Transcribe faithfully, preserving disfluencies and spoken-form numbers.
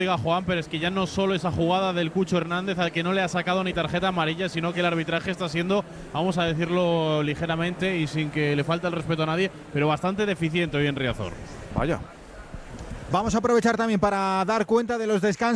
Diga Juan, pero es que ya no solo esa jugada del Cucho Hernández al que no le ha sacado ni tarjeta amarilla, sino que el arbitraje está siendo, vamos a decirlo ligeramente y sin que le falte el respeto a nadie, pero bastante deficiente hoy en Riazor. Vaya. Vamos a aprovechar también para dar cuenta de los descansos.